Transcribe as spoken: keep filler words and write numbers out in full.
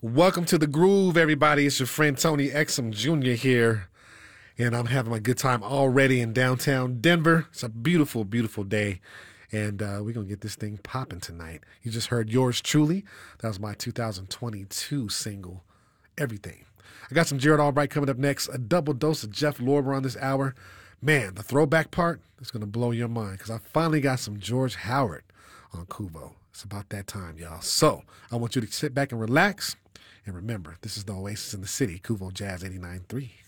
Welcome to the groove, everybody. It's your friend Tony Exum Junior here, and I'm having a good time already in downtown Denver. It's a beautiful, beautiful day, and uh, we're going to get this thing popping tonight. You just heard Yours Truly. That was my two thousand twenty-two single, Everything. I got some Jared Albright coming up next, a double dose of Jeff Lorber on this hour. Man, the throwback part is going to blow your mind because I finally got some George Howard on Kuvo. It's about that time, y'all. So I want you to sit back and relax. And remember, this is the Oasis in the City, Kuvo Jazz eighty-nine point three.